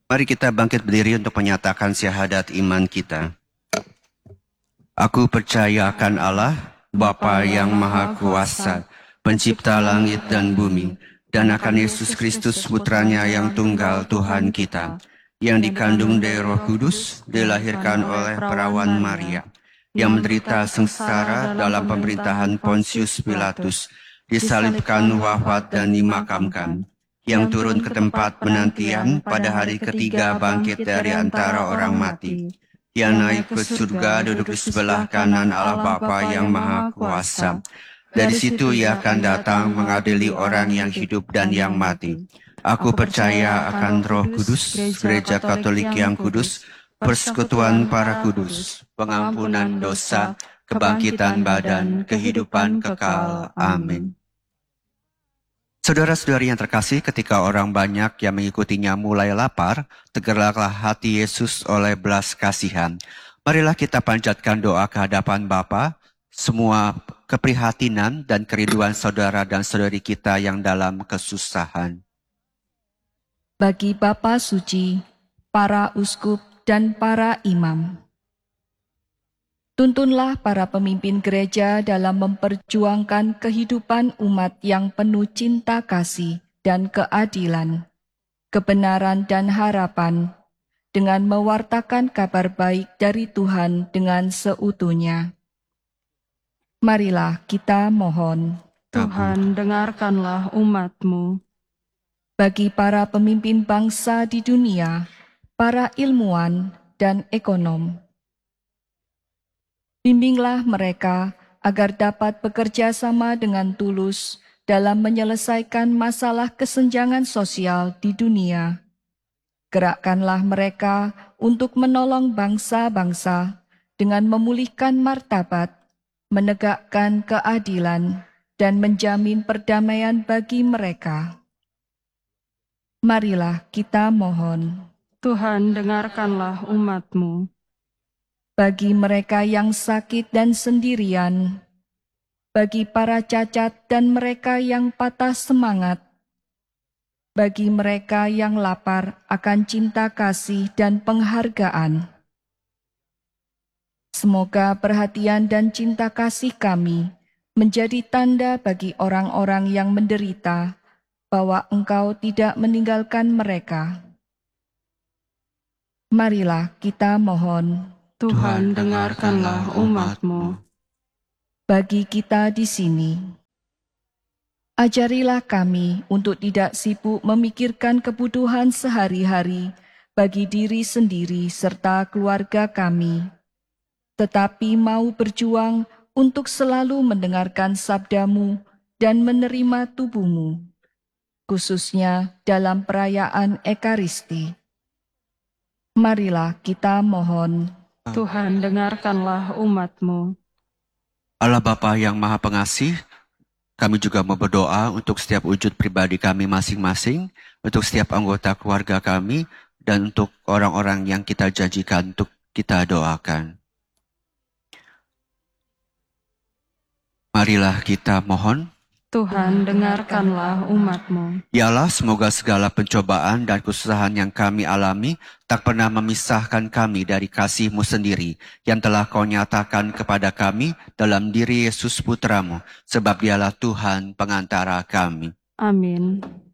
Mari kita bangkit berdiri untuk menyatakan syahadat iman kita. Aku percaya akan Allah, Bapa yang Maha Kuasa, Pencipta langit dan bumi, dan akan Yesus Kristus Putranya yang tunggal Tuhan kita, yang dikandung dari Roh Kudus, dilahirkan oleh perawan Maria, yang menderita sengsara dalam pemerintahan Pontius Pilatus, disalibkan, wafat dan dimakamkan, yang turun ke tempat penantian pada hari ketiga bangkit dari antara orang mati, yang naik ke surga duduk di sebelah kanan Allah Bapa yang Maha Kuasa. Dari situ ia akan datang mengadili orang yang hidup dan yang mati. Aku percaya akan Roh Kudus, Gereja Katolik yang kudus, persekutuan para kudus, pengampunan dosa, kebangkitan badan, kehidupan kekal. Amin. Saudara-saudari yang terkasih, ketika orang banyak yang mengikutinya mulai lapar, tergeraklah hati Yesus oleh belas kasihan. Marilah kita panjatkan doa ke hadapan Bapa, semua keprihatinan dan kerinduan saudara dan saudari kita yang dalam kesusahan. Bagi Bapa Suci, para uskup dan para imam, tuntunlah para pemimpin gereja dalam memperjuangkan kehidupan umat yang penuh cinta kasih dan keadilan, kebenaran dan harapan, dengan mewartakan kabar baik dari Tuhan dengan seutuhnya. Marilah kita mohon. Tuhan, dengarkanlah umat-Mu. Bagi para pemimpin bangsa di dunia, para ilmuwan dan ekonom, bimbinglah mereka agar dapat bekerja sama dengan tulus dalam menyelesaikan masalah kesenjangan sosial di dunia. Gerakkanlah mereka untuk menolong bangsa-bangsa dengan memulihkan martabat, menegakkan keadilan, dan menjamin perdamaian bagi mereka. Marilah kita mohon. Tuhan, dengarkanlah umat-Mu. Bagi mereka yang sakit dan sendirian, bagi para cacat dan mereka yang patah semangat, bagi mereka yang lapar akan cinta kasih dan penghargaan. Semoga perhatian dan cinta kasih kami menjadi tanda bagi orang-orang yang menderita bahwa Engkau tidak meninggalkan mereka. Marilah kita mohon. Tuhan, dengarkanlah umat-Mu. Bagi kita di sini, ajarilah kami untuk tidak sibuk memikirkan kebutuhan sehari-hari bagi diri sendiri serta keluarga kami, tetapi mau berjuang untuk selalu mendengarkan sabda-Mu dan menerima tubuh-Mu, khususnya dalam perayaan Ekaristi. Marilah kita mohon. Tuhan, dengarkanlah umat-Mu. Allah Bapa yang Maha Pengasih, kami juga mau berdoa untuk setiap wujud pribadi kami masing-masing, untuk setiap anggota keluarga kami, dan untuk orang-orang yang kita janjikan untuk kita doakan. Marilah kita mohon. Tuhan, dengarkanlah umat-Mu. Ya Allah, semoga segala pencobaan dan kesusahan yang kami alami tak pernah memisahkan kami dari kasih-Mu sendiri yang telah Kau nyatakan kepada kami dalam diri Yesus Putra-Mu, sebab Dialah Tuhan pengantara kami. Amin.